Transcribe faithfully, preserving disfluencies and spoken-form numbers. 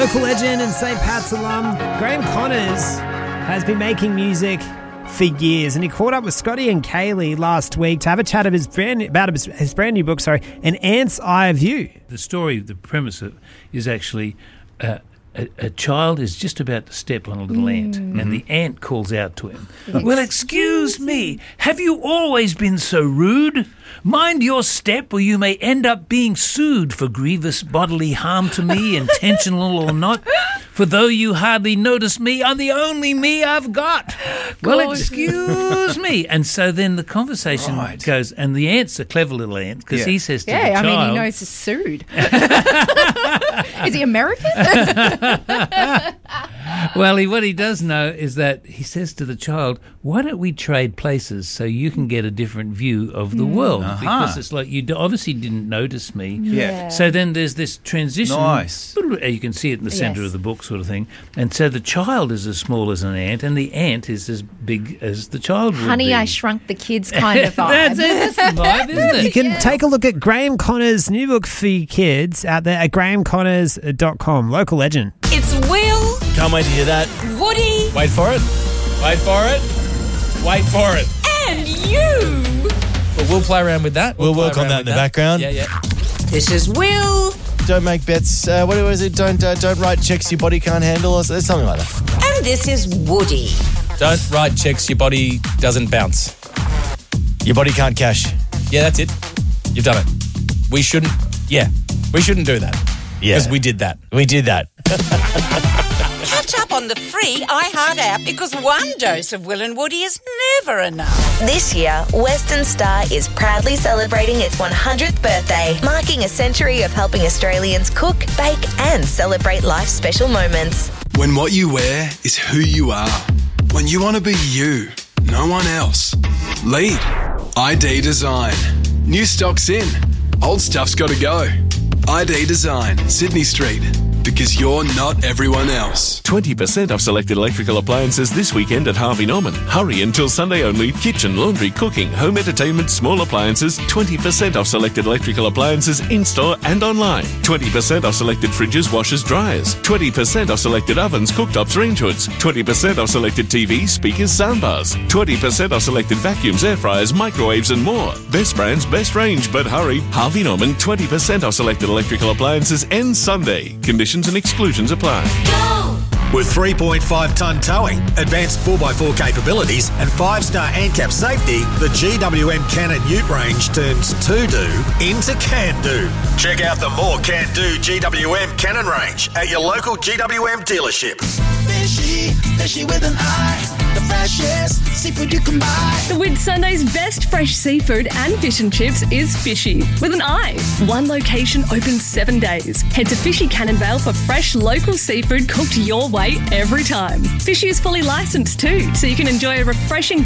Local legend and Saint Pat's alum, Graham Connors, has been making music for years, and he caught up with Scotty and Kaylee last week to have a chat of his brand, about his, his brand new book, sorry, An Ant's Eye View. The story, the premise of, is actually uh, a, a child is just about to step on a little mm. ant, and the ant calls out to him, yes. "Well, excuse me, have you always been so rude? Mind your step, or you may end up being sued for grievous bodily harm to me, intentional or not. For though you hardly notice me, I'm the only me I've got. Well, excuse me." And so then the conversation right. goes, and the ant's a clever little ant, because yeah. he says to yeah, the child... Yeah, I mean, he knows he's sued. Is he American? Well, he, what he does know is that he says to the child, "Why don't we trade places so you can get a different view of the mm. world?" Uh-huh. Because it's like, you obviously didn't notice me. Yeah. So then there's this transition. Nice. You can see it in the centre yes. of the book, sort of thing. And so the child is as small as an ant, and the ant is as big as the child would Honey, be. I Shrunk the Kids kind of vibe. That's it. That's the vibe, isn't it? You can yeah. take a look at Graham Connors' new book for your kids out there at graham connors dot com. Local legend. It's Will. Can't wait to hear that. Woody. Wait for it. Wait for it. Wait for it. And you. Well, we'll play around with that. We'll, we'll work on that in the that. background. Yeah, yeah. This is Will. Don't make bets. Uh, what was it? Don't uh, don't write checks your body can't handle, or something like that. And this is Woody. Don't write checks your body doesn't bounce. Your body can't cash. Yeah, that's it. You've done it. We shouldn't. Yeah, we shouldn't do that. Yeah, because we did that. We did that. Catch up on the free iHeart app, because one dose of Will and Woody is never enough. This year, Western Star is proudly celebrating its one hundredth birthday, marking a century of helping Australians cook, bake and celebrate life's special moments. When what you wear is who you are. When you want to be you, no one else. Lead. I D Design. New stock's in. Old stuff's got to go. I D Design, Sydney Street. Because you're not everyone else. twenty percent off selected electrical appliances this weekend at Harvey Norman. Hurry until Sunday only. Kitchen, laundry, cooking, home entertainment, small appliances. twenty percent off selected electrical appliances in-store and online. twenty percent off selected fridges, washers, dryers. twenty percent off selected ovens, cooktops, range hoods. twenty percent off selected T Vs, speakers, soundbars. twenty percent off selected vacuums, air fryers, microwaves and more. Best brands, best range, but hurry. Harvey Norman, twenty percent off selected electrical appliances ends Sunday. Conditions and exclusions apply. Go! With three point five tonne towing, advanced four by four capabilities and five star ANCAP safety, the G W M Cannon Ute range turns to-do into can-do. Check out the more can-do G W M Cannon range at your local G W M dealership. Fishy, fishy with an eye. The freshest seafood you can buy. The Whitsunday's best fresh seafood and fish and chips is Fishy with an eye. One location open seven days. Head to Fishy Cannonvale for fresh local seafood cooked your way every time. Fishy is fully licensed too, so you can enjoy a refreshing